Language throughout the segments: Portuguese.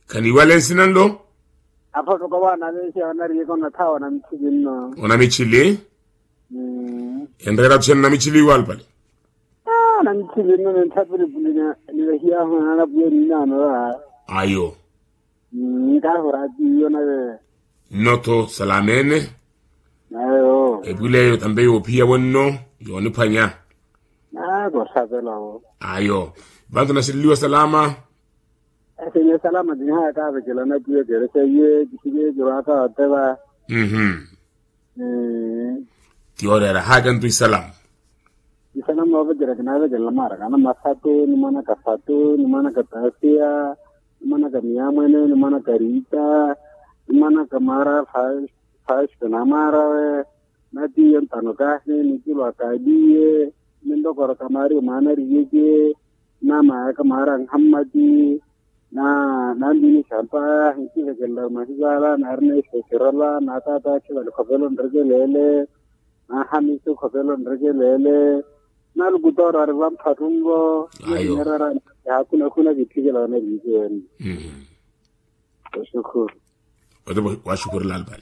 Kaniwale sinando? Apa to kawa na le sia na ri ko na thawa na michili no. Ona michili? Endera chen na michili walpale. Na michili no ntabiri bulina ni hia ho na buye ni na no. Ayo. Ka horati yo na Noto salamene. Ayo. Ebule yo tambe yo pia wonno, yo ni panya. Go sabela. Ayo. Bantu na siliwa salama. Ese salama din ha ka be kala na puye gere se ye kisiye jora ka teba. Tiorera hagan tu salam. Salam no be gere na be gela mara kana masatu ni mana ka fatu ni mana ka tasia ni mana ka miyamene ni mana ka rita ni mana ka mara fas na mara na ti entano ka ni kilo ka die nindo kor kamari mana riye na ma ka mara hammadi na dini shampa hinti hegella mahigala narne sekirala na ta chila khobelo ndrege lele na hamisu khobelo ndrege lele na lugutora ram phatungo nerara kuna bitigela na bigen shukuru wa shukuru lalbal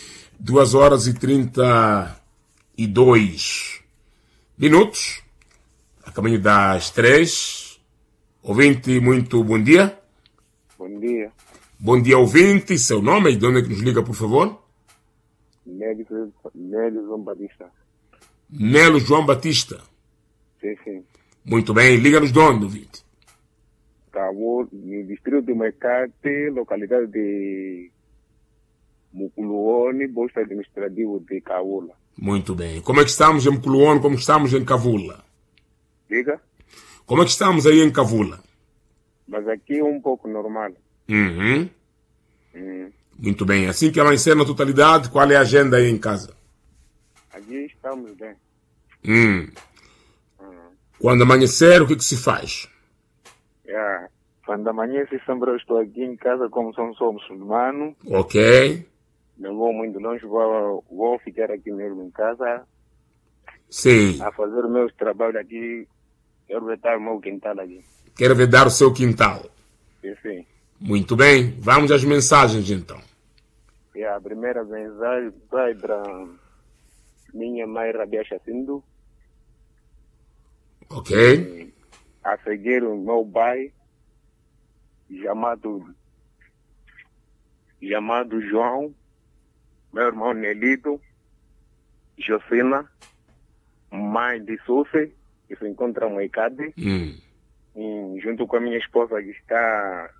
2h32 minutos a caminho das 3. Ouvinte, muito bom dia. Bom dia. Bom dia, ouvinte. Seu nome e de onde é que nos liga, por favor? Nélio João Batista. Nélio João Batista. Sim. Muito bem. Liga-nos de onde, ouvinte? No distrito de Mecate, localidade de Muculuone, posto administrativo de Cavula. Muito bem. Como é que estamos em Muculuone? Como estamos em Cavula? Diga? Como é que estamos aí em Cavula? Mas aqui é um pouco normal. Muito bem. Assim que amanhecer na totalidade, qual é a agenda aí em casa? Aqui estamos bem. Quando amanhecer, o que se faz? Quando amanhece, sempre eu estou aqui em casa, como sou muçulmano. Ok. Não vou muito longe, vou ficar aqui mesmo em casa. Sim. A fazer meus trabalhos aqui. Quero vedar o meu quintal aqui. Quero vedar o seu quintal? Sim. Muito bem. Vamos às mensagens, então. A primeira mensagem vai para minha mãe, Rabia Chacindo. Ok. A seguir o meu pai, chamado João, meu irmão Nelito, Josina, mãe de Sufi, que se encontra em Moicade, junto com a minha esposa que está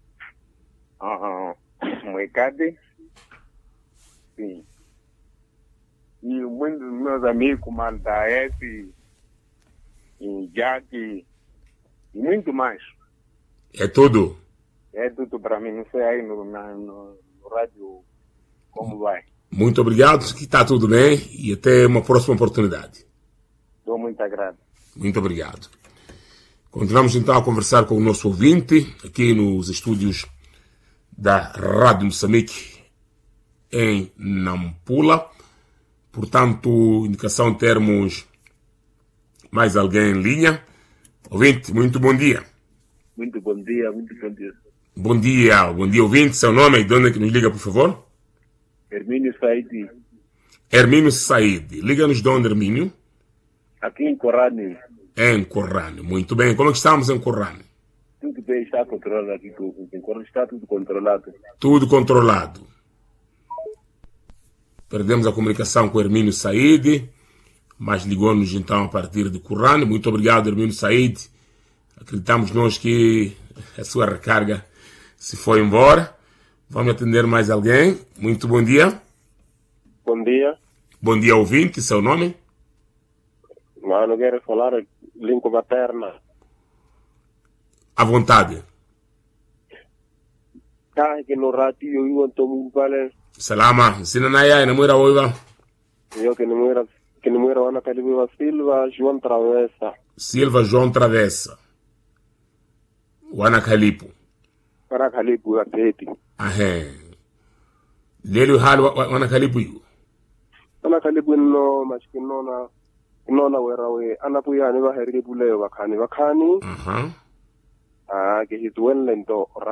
em Moicade. Sim. E muitos dos meus amigos, como Aldaes, Jack e muito mais. É tudo? É tudo para mim, não sei aí no rádio como vai. Muito obrigado, que está tudo bem e até uma próxima oportunidade. Dou muita graça. Muito obrigado. Continuamos então a conversar com o nosso ouvinte aqui nos estúdios da Rádio Moçambique em Nampula. Portanto, indicação em termos mais alguém em linha. Ouvinte, muito bom dia. Muito bom dia, muito bom dia. Bom dia, ouvinte. Seu nome e de onde é que nos liga, por favor? Hermínio Said. Hermínio Said. Liga-nos de onde, Hermínio? Aqui em Corrane. Em Corrane. Muito bem. Como é que estamos em Corrane? Tudo bem, está controlado aqui. Está tudo controlado. Tudo controlado. Perdemos a comunicação com Hermínio Said, mas ligou-nos então a partir de Corrane. Muito obrigado, Hermínio Said. Acreditamos nós que a sua recarga se foi embora. Vamos atender mais alguém. Muito bom dia. Bom dia. Bom dia, ouvinte. Seu nome? Mano, quero falar língua materna. À vontade. Tá aqui no rádio, eu estou muito bem. Salama. Sina na ya ina mwira oiva. Eu que número Ana Calibiwa Silva João Travessa. Silva João Travessa. Wana Kalipu. Para Calibu Ateti. Lelo hal wana Kalipu yu. Ana Calibu no machkinona nona werawe ana puya ni baheri buleo bakani. Ke hitwen lento